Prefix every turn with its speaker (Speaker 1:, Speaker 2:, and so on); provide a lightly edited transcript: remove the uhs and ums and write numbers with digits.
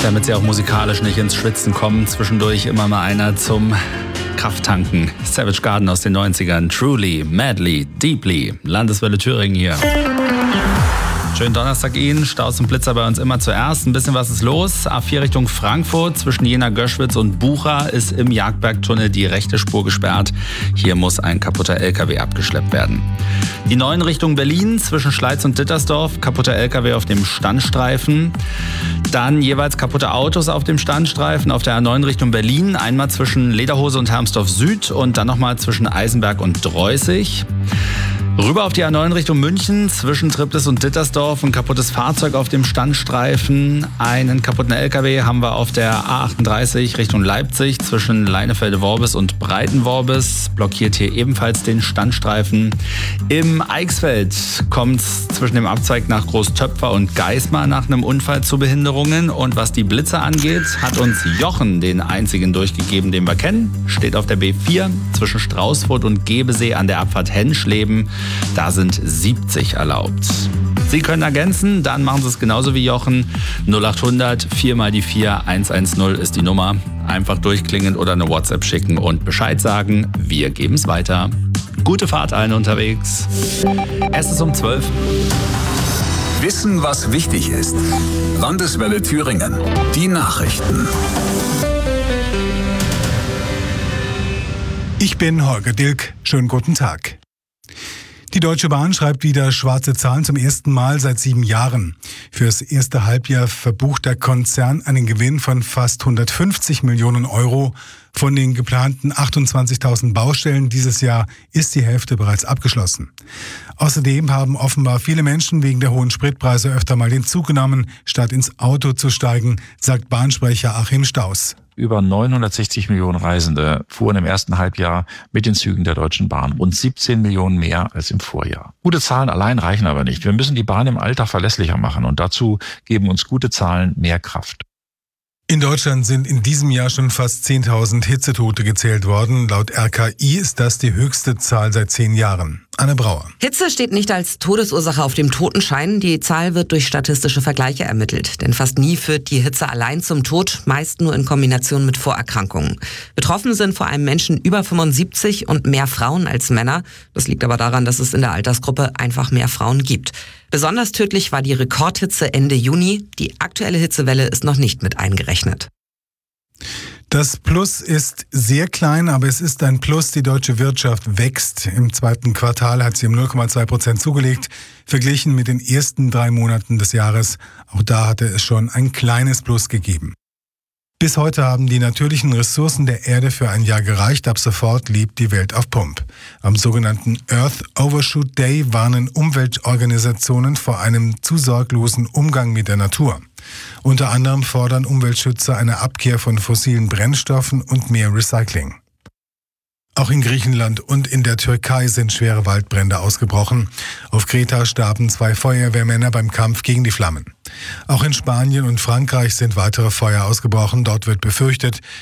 Speaker 1: Damit sie auch musikalisch nicht ins Schwitzen kommen, zwischendurch immer mal einer zum Krafttanken. Savage Garden aus den 90ern, Truly, Madly, Deeply, Landeswelle Thüringen hier. Schönen Donnerstag Ihnen, Staus und Blitzer bei uns immer zuerst. Ein bisschen was ist los. A4 Richtung Frankfurt zwischen Jena-Göschwitz und Bucha ist im Jagdbergtunnel die rechte Spur gesperrt. Hier muss ein kaputter LKW abgeschleppt werden. Die 9 Richtung Berlin zwischen Schleiz und Dittersdorf, kaputter LKW auf dem Standstreifen. Dann jeweils kaputte Autos auf dem Standstreifen auf der A9 Richtung Berlin. Einmal zwischen Lederhose und Hermsdorf Süd und dann nochmal zwischen Eisenberg und Dreußig. Rüber auf die A9 Richtung München, zwischen Triptis und Dittersdorf, ein kaputtes Fahrzeug auf dem Standstreifen. Einen kaputten LKW haben wir auf der A38 Richtung Leipzig, zwischen Leinefelde-Worbis und Breitenworbis. Blockiert hier ebenfalls den Standstreifen. Im Eichsfeld kommt es zwischen dem Abzweig nach Großtöpfer und Geismar nach einem Unfall zu Behinderungen. Und was die Blitze angeht, hat uns Jochen den einzigen durchgegeben, den wir kennen. Steht auf der B4 zwischen Straußfurt und Gebesee an der Abfahrt Henschleben. Da sind 70 erlaubt. Sie können ergänzen, dann machen Sie es genauso wie Jochen. 0800 4 mal die 4 110 ist die Nummer. Einfach durchklingen oder eine WhatsApp schicken und Bescheid sagen. Wir geben es weiter. Gute Fahrt allen unterwegs. Es ist um 12.
Speaker 2: Wissen, was wichtig ist. Landeswelle Thüringen. Die Nachrichten.
Speaker 3: Ich bin Holger Dilk. Schönen guten Tag. Die Deutsche Bahn schreibt wieder schwarze Zahlen zum ersten Mal seit 7 Jahren. Für das erste Halbjahr verbucht der Konzern einen Gewinn von fast 150 Millionen Euro. Von den geplanten 28.000 Baustellen dieses Jahr ist die Hälfte bereits abgeschlossen. Außerdem haben offenbar viele Menschen wegen der hohen Spritpreise öfter mal den Zug genommen, statt ins Auto zu steigen, sagt Bahnsprecher Achim Staus.
Speaker 4: Über 960 Millionen Reisende fuhren im ersten Halbjahr mit den Zügen der Deutschen Bahn. Rund 17 Millionen mehr als im Vorjahr. Gute Zahlen allein reichen aber nicht. Wir müssen die Bahn im Alltag verlässlicher machen und dazu geben uns gute Zahlen mehr Kraft.
Speaker 3: In Deutschland sind in diesem Jahr schon fast 10.000 Hitzetote gezählt worden. Laut RKI ist das die höchste Zahl seit 10 Jahren. Anne Brauer.
Speaker 5: Hitze steht nicht als Todesursache auf dem Totenschein. Die Zahl wird durch statistische Vergleiche ermittelt. Denn fast nie führt die Hitze allein zum Tod, meist nur in Kombination mit Vorerkrankungen. Betroffen sind vor allem Menschen über 75 und mehr Frauen als Männer. Das liegt aber daran, dass es in der Altersgruppe einfach mehr Frauen gibt. Besonders tödlich war die Rekordhitze Ende Juni. Die aktuelle Hitzewelle ist noch nicht mit eingerechnet.
Speaker 3: Das Plus ist sehr klein, aber es ist ein Plus. Die deutsche Wirtschaft wächst. Im zweiten Quartal hat sie um 0,2% zugelegt, verglichen mit den ersten 3 Monaten des Jahres. Auch da hatte es schon ein kleines Plus gegeben. Bis heute haben die natürlichen Ressourcen der Erde für ein Jahr gereicht. Ab sofort lebt die Welt auf Pump. Am sogenannten Earth Overshoot Day warnen Umweltorganisationen vor einem zu sorglosen Umgang mit der Natur. Unter anderem fordern Umweltschützer eine Abkehr von fossilen Brennstoffen und mehr Recycling. Auch in Griechenland und in der Türkei sind schwere Waldbrände ausgebrochen. Auf Kreta starben 2 Feuerwehrmänner beim Kampf gegen die Flammen. Auch in Spanien und Frankreich sind weitere Feuer ausgebrochen. Dort wird befürchtet,